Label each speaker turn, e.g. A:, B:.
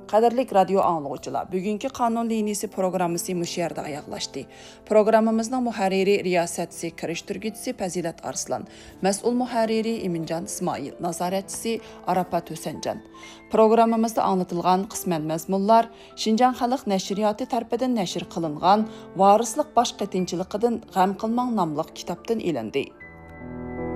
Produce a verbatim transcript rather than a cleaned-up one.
A: Qadirlik radio anglag'uchilar, bugungi qonun liniyasi programmasi mush yerda oyoqlashdi. Programmamizning muharriri riyosatchisi, kirishtirguvchisi Fazilat Arslan, mas'ul muharriri Iminjon Ismoil, nazoratchisi Arafat Husanjon. Programmamizda anlatilgan qisman mazmunlar Şinjan Xalq Nashriyoti tarafidan nashr qilingan Varislik bosh qatinchiligidan g'am qilmang nomli kitobdan ilindi.